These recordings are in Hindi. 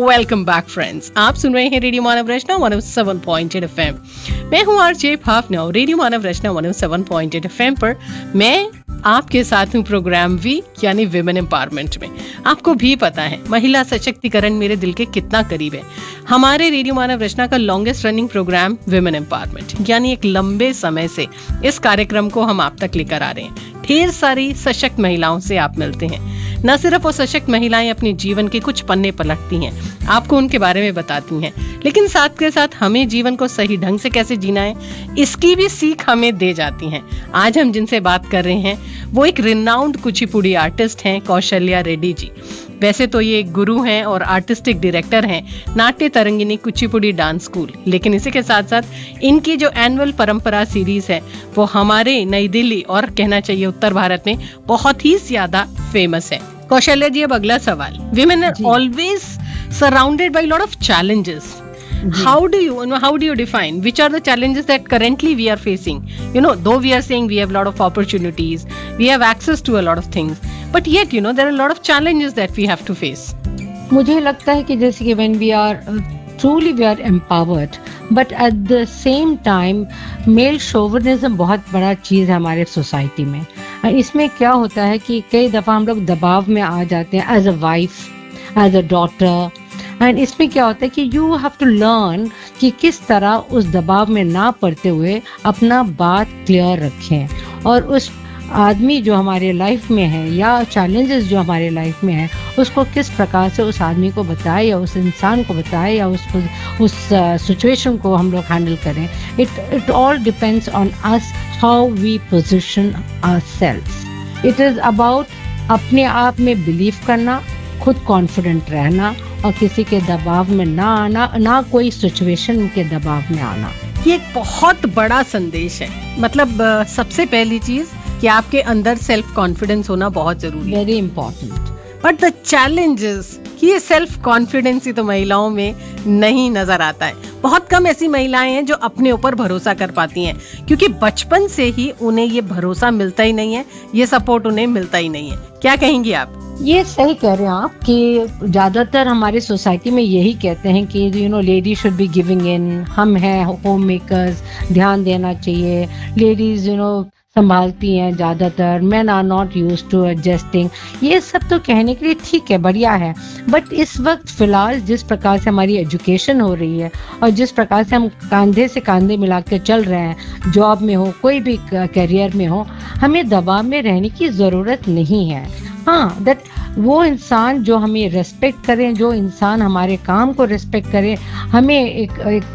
वेलकम बैक फ्रेंड्स, आप सुन रहे हैं रेडियो मानव रचना 107.8 एफएम। मैं हूं आरजे भावना। रेडियो मानव रचना 107.8 एफएम पर मैं आपके साथ हूं प्रोग्राम वी यानी विमेन एम्पावरमेंट में। आपको भी पता है महिला सशक्तिकरण मेरे दिल के कितना करीब है। हमारे रेडियो मानव रचना का longest running programme women empowerment यानी एक लंबे समय से इस कार्यक्रम को हम आप तक लेकर आ रहे हैं। ढेर सारी सशक्त महिलाओं से आप मिलते हैं। न सिर्फ वो सशक्त महिलाएं अपने जीवन के कुछ पन्ने पलटती हैं, आपको उनके बारे में बताती हैं, लेकिन साथ के साथ हमें जीवन को सही ढंग से कैसे जीना है इसकी भी सीख हमें दे जाती हैं। आज हम जिनसे बात कर रहे हैं वो एक रिनाउंड कुचिपुड़ी आर्टिस्ट हैं, कौशल्या रेड्डी जी। वैसे तो ये एक गुरु हैं और आर्टिस्टिक डायरेक्टर हैं नाट्य तरंगिनी कुचिपुड़ी डांस स्कूल, लेकिन इसी के साथ साथ इनकी जो एनुअल परंपरा सीरीज है वो हमारे नई दिल्ली और कहना चाहिए उत्तर भारत में बहुत ही ज्यादा फेमस है। कौशल्या जी, अब अगला सवाल। Women are always surrounded by lot of challenges. How do you define which are the challenges that currently we are facing? Though we are saying we have a lot of opportunities, we have access to a lot of things, but yet there are a lot of challenges that we have to face. मुझे लगता है कि जैसे कि when we are truly we are empowered, but at the same time male chauvinism बहुत बड़ा चीज़ है हमारे सोसाइटी में। इसमें क्या होता है कि कई दफ़ा हम लोग दबाव में आ जाते हैं as a wife, as a daughter, and इसमें क्या होता है कि यू हैव टू लर्न कि किस तरह उस दबाव में ना पड़ते हुए अपना बात क्लियर रखें और उस आदमी जो हमारे लाइफ में है या चैलेंजेस जो हमारे लाइफ में है उसको किस प्रकार से उस आदमी को बताए या उस इंसान को बताए या उस सिचुएशन को हम लोग हैंडल करें। It all depends on us how we position ourselves. It is about अपने आप में बिलीव करना, खुद कॉन्फिडेंट रहना और किसी के दबाव में ना आना, ना कोई सिचुएशन के दबाव में आना। ये एक बहुत बड़ा संदेश है। मतलब सबसे पहली चीज कि आपके अंदर सेल्फ कॉन्फिडेंस होना बहुत जरूरी है, very important. But the challenges कि ये सेल्फ कॉन्फिडेंस ही तो महिलाओं में नहीं नजर आता है। बहुत कम ऐसी महिलाएं हैं जो अपने ऊपर भरोसा कर पाती हैं, क्योंकि बचपन से ही उन्हें ये भरोसा मिलता ही नहीं है, ये सपोर्ट उन्हें मिलता ही नहीं है। क्या कहेंगी आप? ये सही कह रहे हैं आप कि ज़्यादातर हमारे सोसाइटी में यही कहते हैं कि lady should be giving in, हम हैं होम मेकर्स, ध्यान देना चाहिए, लेडीज संभालती हैं ज़्यादातर, men are not use to adjusting. ये सब तो कहने के लिए ठीक है, बढ़िया है, बट इस वक्त फ़िलहाल जिस प्रकार से हमारी एजुकेशन हो रही है और जिस प्रकार से हम कंधे से कंधे मिला के चल रहे हैं, जॉब में हो, कोई भी करियर में हो, हमें दबाव में रहने की ज़रूरत नहीं है। हाँ, दैट वो इंसान जो हमें रेस्पेक्ट करें, जो इंसान हमारे काम को रेस्पेक्ट करे, हमें एक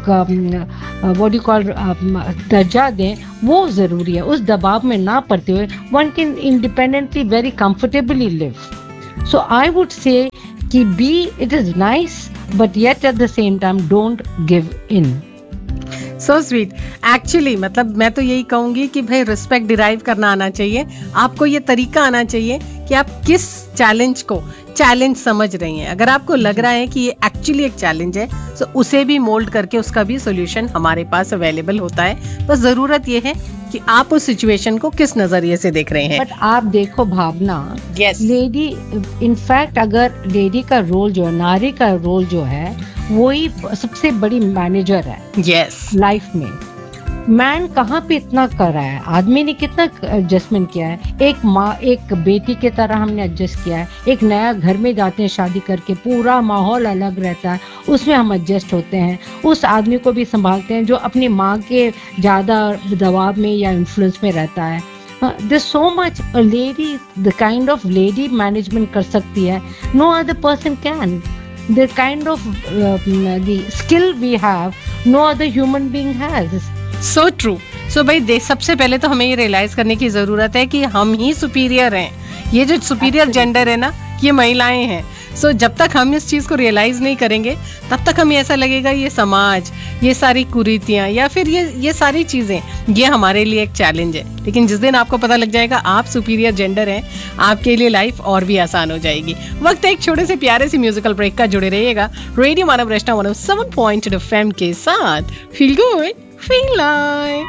व्हाट डू कॉल दर्जा दें, वो ज़रूरी है। उस दबाव में ना पड़ते हुए one can independently very comfortably live. So I would say कि B it is nice but yet at the same time don't give in. So sweet. Actually मतलब मैं तो यही कहूंगी कि भाई रिस्पेक्ट डिराइव करना आना चाहिए आपको। ये तरीका आना चाहिए कि आप किस चैलेंज को चैलेंज समझ रही हैं। अगर आपको लग रहा है कि ये एक्चुअली एक चैलेंज है तो उसे भी मोल्ड करके उसका भी सोल्यूशन हमारे पास अवेलेबल होता है। बस जरूरत ये है कि आप उस सिचुएशन को किस नजरिए से देख रहे हैं। बट आप देखो भावना, yes. लेडी इनफैक्ट अगर लेडी का रोल जो है, नारी का रोल जो है, वही सबसे बड़ी मैनेजर है yes. लाइफ में। मैन कहाँ पे इतना कर रहा है, आदमी ने कितना एडजस्टमेंट किया है। एक माँ, एक बेटी की तरह हमने एडजस्ट किया है। एक नया घर में जाते हैं शादी करके, पूरा माहौल अलग रहता है, उसमें हम एडजस्ट होते हैं, उस आदमी को भी संभालते हैं जो अपनी माँ के ज़्यादा दबाव में या इन्फ्लुएंस में रहता है। There's so much a lady, the kind of lady management कर सकती है, no other person can. The kind of the skill we have, no other human being has. So true. सो भाई सबसे पहले तो हमें ये रियलाइज करने की जरूरत है कि हम ही सुपीरियर हैं। ये जो सुपीरियर जेंडर है ना, ये महिलाएं हैं। सो जब तक हम इस चीज को रियलाइज नहीं करेंगे तब तक हमें ऐसा लगेगा ये समाज, ये सारी कुरीतियां या फिर ये सारी चीजें ये हमारे लिए एक चैलेंज है। लेकिन जिस दिन आपको पता लग जाएगा आप सुपीरियर जेंडर हैं, आपके लिए लाइफ और भी आसान हो जाएगी। वक्त है एक छोटे से प्यारे से म्यूजिकल ब्रेक का। जुड़े रहिएगा रेडियो मानव रचना 107.8 एफएम के साथ। Feel good, feel like.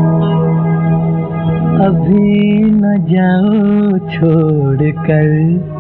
अभी न जाओ छोड़ कर